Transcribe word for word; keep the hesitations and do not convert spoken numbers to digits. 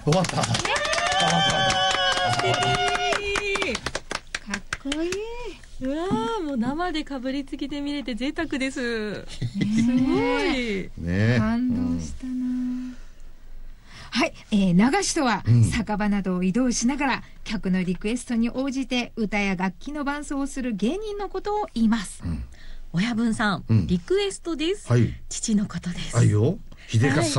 終わった。 かっこいい。 うわー、もう生でかぶりつきで見れて贅沢です。すごい。 ね、 感動したな。はい、えー、流しとは、うん、酒場などを移動しながら客のリクエストに応じて歌や楽器の伴奏をする芸人のことを言います。 うん、親分さん、うん、リクエストです。 はい、 父のことです。 はいよ、秀勝さん。はい。